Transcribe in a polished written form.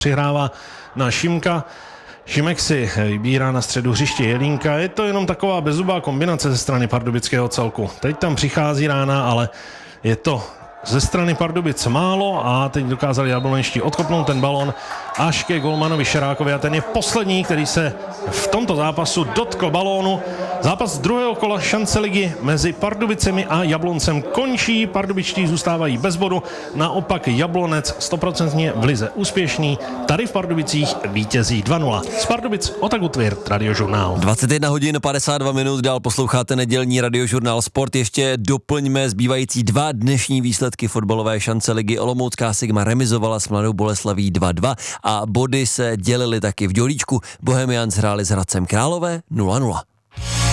Přihrává na Šimka. Šimek si vybírá na středu hřiště Jelínka. Je to jenom taková bezzubá kombinace ze strany pardubického celku. Teď tam přichází Rána, ale je to ze strany Pardubic málo a teď dokázali jablonečtí odkopnout ten balon až ke golmanovi Šerákovi a ten je poslední, který se v tomto zápasu dotkl balónu. Zápas druhého kola šance ligy mezi Pardubicemi a Jabloncem končí. Pardubičtí zůstávají bez bodu, naopak Jablonec 100% v lize úspěšný. Tady v Pardubicích vítězí 2-0. Z Pardubic Otak Tvirt, Radiožurnál. 21 hodin 52 minut, dál posloucháte nedělní Radiožurnál Sport. Ještě doplňme zbývající 2 dnešní výsledky fotbalové šance ligy. Olomoucká Sigma remizovala s Mladou Boleslaví 2-2 a body se dělily taky v Dělíčku. Bohemians hráli s Hradcem Králové 0-0.